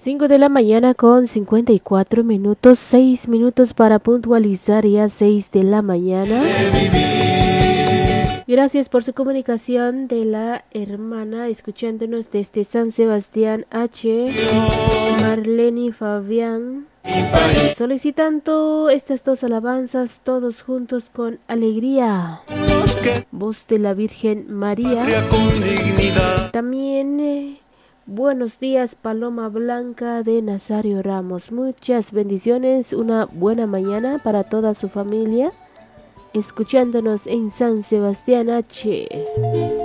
5 de la mañana con 54 minutos, 6 minutos para puntualizar ya 6 de la mañana. Gracias por su comunicación de la hermana, escuchándonos desde San Sebastián H. Marlene Fabián, solicitando estas dos alabanzas todos juntos con alegría. Voz de la Virgen María. También buenos días, Paloma Blanca de Nazario Ramos. Muchas bendiciones, una buena mañana para toda su familia, escuchándonos en San Sebastián H.